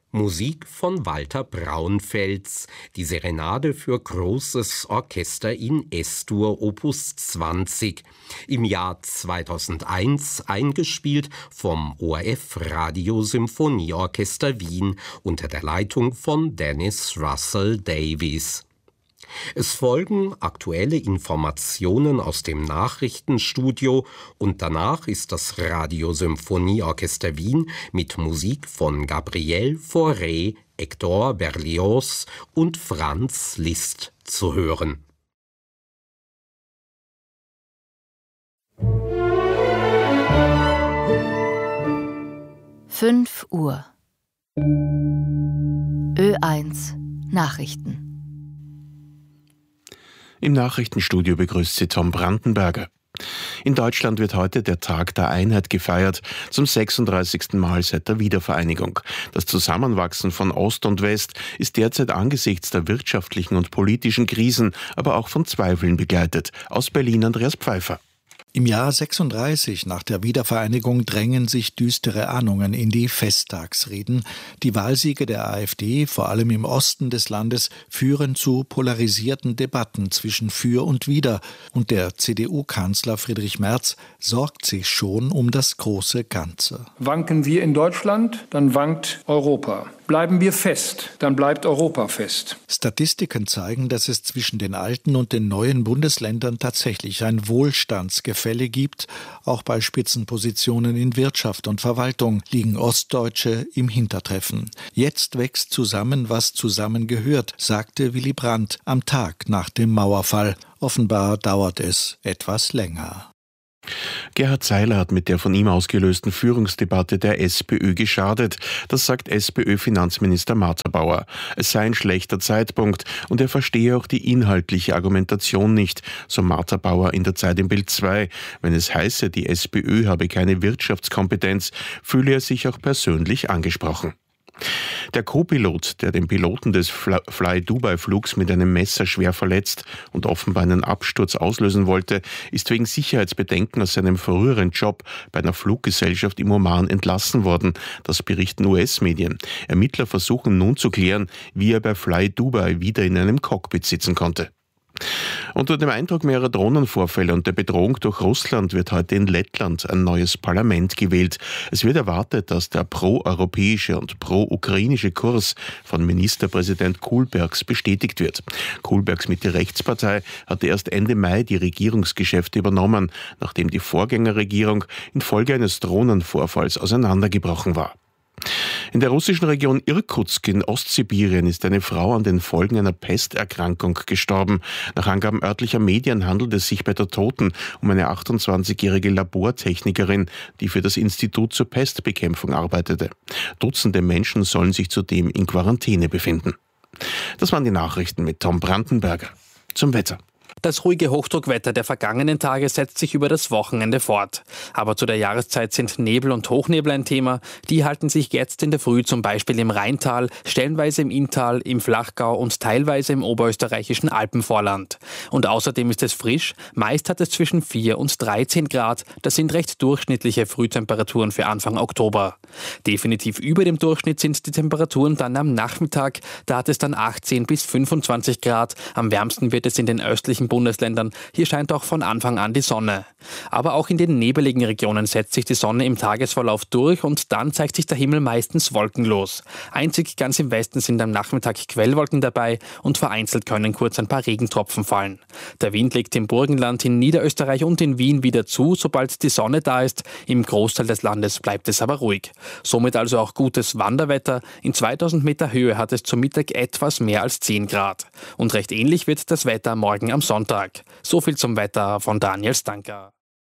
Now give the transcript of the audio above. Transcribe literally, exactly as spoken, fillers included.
Musik von Walter Braunfels, die Serenade für großes Orchester in S-Dur Opus zwanzig, im Jahr zweitausendeins eingespielt vom O R F Radiosymphonieorchester Wien unter der Leitung von Dennis Russell Davies. Es folgen aktuelle Informationen aus dem Nachrichtenstudio und danach ist das Radiosymphonieorchester Wien mit Musik von Gabriel Fauré, Hector Berlioz und Franz Liszt zu hören. fünf Uhr. Ö eins Nachrichten. Im Nachrichtenstudio begrüßt Sie Tom Brandenberger. In Deutschland wird heute der Tag der Einheit gefeiert, zum sechsunddreißigsten Mal seit der Wiedervereinigung. Das Zusammenwachsen von Ost und West ist derzeit angesichts der wirtschaftlichen und politischen Krisen, aber auch von Zweifeln begleitet. Aus Berlin Andreas Pfeiffer. Im Jahr sechsunddreißig nach der Wiedervereinigung drängen sich düstere Ahnungen in die Festtagsreden. Die Wahlsiege der AfD, vor allem im Osten des Landes, führen zu polarisierten Debatten zwischen Für und Wider. Und der C D U-Kanzler Friedrich Merz sorgt sich schon um das große Ganze. Wanken wir in Deutschland, dann wankt Europa. Bleiben wir fest, dann bleibt Europa fest. Statistiken zeigen, dass es zwischen den alten und den neuen Bundesländern tatsächlich ein Wohlstandsgefälle gibt. Auch bei Spitzenpositionen in Wirtschaft und Verwaltung liegen Ostdeutsche im Hintertreffen. Jetzt wächst zusammen, was zusammengehört, sagte Willy Brandt am Tag nach dem Mauerfall. Offenbar dauert es etwas länger. Gerhard Seiler hat mit der von ihm ausgelösten Führungsdebatte der SPÖ geschadet. Das sagt SPÖ-Finanzminister Martha-Bauer. Es sei ein schlechter Zeitpunkt und er verstehe auch die inhaltliche Argumentation nicht, so Martha-Bauer in der Zeit im Bild zwei. Wenn es heiße, die SPÖ habe keine Wirtschaftskompetenz, fühle er sich auch persönlich angesprochen. Der Co-Pilot, der den Piloten des Fly-Dubai-Flugs mit einem Messer schwer verletzt und offenbar einen Absturz auslösen wollte, ist wegen Sicherheitsbedenken aus seinem früheren Job bei einer Fluggesellschaft im Oman entlassen worden. Das berichten U S-Medien. Ermittler versuchen nun zu klären, wie er bei Fly-Dubai wieder in einem Cockpit sitzen konnte. Unter dem Eindruck mehrerer Drohnenvorfälle und der Bedrohung durch Russland wird heute in Lettland ein neues Parlament gewählt. Es wird erwartet, dass der pro-europäische und pro-ukrainische Kurs von Ministerpräsident Kulbergs bestätigt wird. Kulbergs Mitte-Rechtspartei hatte erst Ende Mai die Regierungsgeschäfte übernommen, nachdem die Vorgängerregierung infolge eines Drohnenvorfalls auseinandergebrochen war. In der russischen Region Irkutsk in Ostsibirien ist eine Frau an den Folgen einer Pesterkrankung gestorben. Nach Angaben örtlicher Medien handelt es sich bei der Toten um eine achtundzwanzigjährige Labortechnikerin, die für das Institut zur Pestbekämpfung arbeitete. Dutzende Menschen sollen sich zudem in Quarantäne befinden. Das waren die Nachrichten mit Tom Brandenberger. Zum Wetter. Das ruhige Hochdruckwetter der vergangenen Tage setzt sich über das Wochenende fort. Aber zu der Jahreszeit sind Nebel und Hochnebel ein Thema. Die halten sich jetzt in der Früh zum Beispiel im Rheintal, stellenweise im Inntal, im Flachgau und teilweise im oberösterreichischen Alpenvorland. Und außerdem ist es frisch. Meist hat es zwischen vier und dreizehn Grad. Das sind recht durchschnittliche Frühtemperaturen für Anfang Oktober. Definitiv über dem Durchschnitt sind die Temperaturen dann am Nachmittag. Da hat es dann achtzehn bis fünfundzwanzig Grad. Am wärmsten wird es in den östlichen Bundesländern. Hier scheint auch von Anfang an die Sonne. Aber auch in den nebeligen Regionen setzt sich die Sonne im Tagesverlauf durch und dann zeigt sich der Himmel meistens wolkenlos. Einzig ganz im Westen sind am Nachmittag Quellwolken dabei und vereinzelt können kurz ein paar Regentropfen fallen. Der Wind legt im Burgenland, in Niederösterreich und in Wien wieder zu, sobald die Sonne da ist. Im Großteil des Landes bleibt es aber ruhig. Somit also auch gutes Wanderwetter. In zweitausend Meter Höhe hat es zum Mittag etwas mehr als zehn Grad. Und recht ähnlich wird das Wetter morgen am Sonntag. So viel zum Wetter von Daniel Stanker.